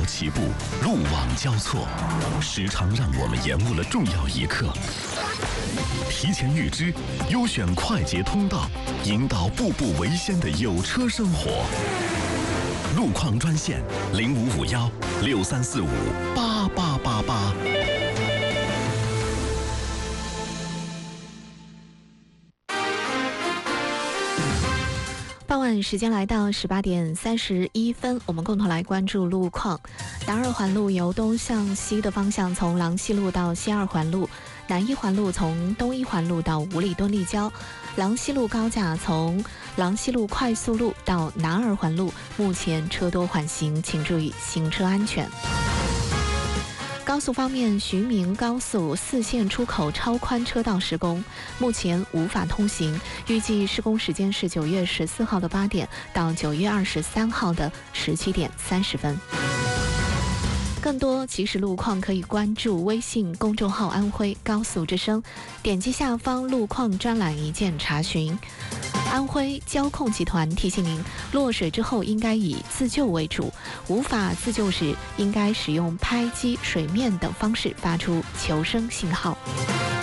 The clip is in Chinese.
起步，路网交错，时常让我们延误了重要一刻。提前预知，优选快捷通道，引导步步为先的有车生活。路况专线055163458888。 傍晚时间来到18点31分，我们共同来关注路况。南二环路由东向西的方向，从郎西路到西二环路；南一环路从东一环路到五里墩立交；郎西路高架从郎西路快速路到南二环路，目前车多缓行，请注意行车安全。高速方面，徐明高速4线出口超宽车道施工，目前无法通行，预计施工时间是9月14号的8点到9月23号的17点30分。更多即时路况可以关注微信公众号安徽高速之声，点击下方路况专栏一键查询。安徽交控集团提醒您，落水之后应该以自救为主，无法自救时应该使用拍击水面等方式发出求生信号。